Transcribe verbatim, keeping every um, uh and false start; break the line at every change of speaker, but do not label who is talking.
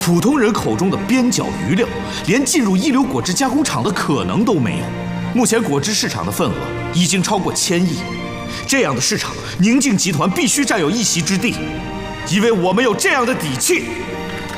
普通人口中的边角余料，连进入一流果汁加工厂的可能都没有。目前果汁市场的份额已经超过千亿，这样的市场，宁静集团必须占有一席之地，因为我们有这样的底气。